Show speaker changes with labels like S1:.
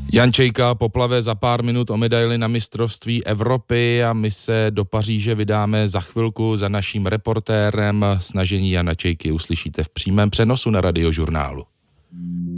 S1: Jan Čejka poplave za pár minut o medaili na mistrovství Evropy a my se do Paříže vydáme za chvilku za naším reportérem. Snažení Jana Čejky uslyšíte v přímém přenosu na Radiožurnálu.